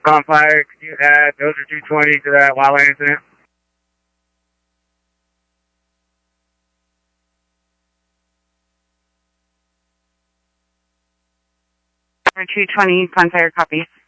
Gunfire, could you add Dozer 220 to that wildland incident? 220, Gunfire, copy.